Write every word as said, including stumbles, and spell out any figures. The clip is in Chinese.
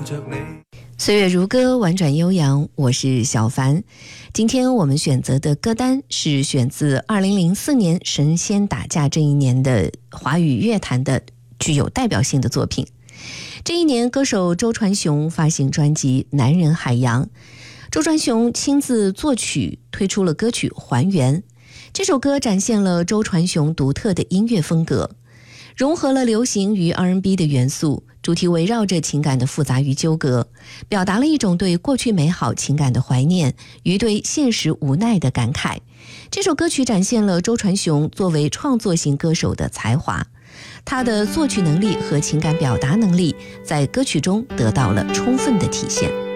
岁月如歌，婉转悠扬，我是小凡。今天我们选择的歌单是选自二零零四年神仙打架这一年的华语乐坛的具有代表性的作品。这一年，歌手周传雄发行专辑《男人海洋》，周传雄亲自作曲，推出了歌曲《还原》。这首歌展现了周传雄独特的音乐风格，融合了流行与 R and B 的元素，主题围绕着情感的复杂与纠葛，表达了一种对过去美好情感的怀念与对现实无奈的感慨。这首歌曲展现了周传雄作为创作型歌手的才华，他的作曲能力和情感表达能力在歌曲中得到了充分的体现。